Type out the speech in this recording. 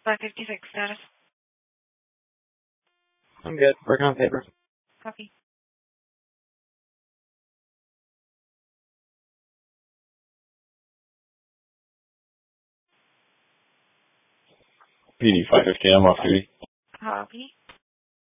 556 status. I'm good. Working on paper. Copy. PD 550, I'm off duty. Copy.